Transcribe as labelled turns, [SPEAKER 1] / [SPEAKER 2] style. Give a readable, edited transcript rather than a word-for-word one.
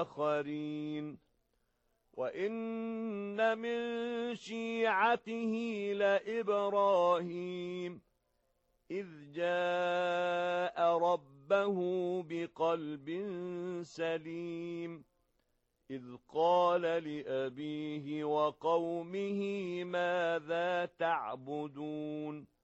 [SPEAKER 1] آخرين وإن من شيعته لإبراهيم إذ جاء ربه بقلب سليم إذ قال لأبيه وقومه ماذا تعبدون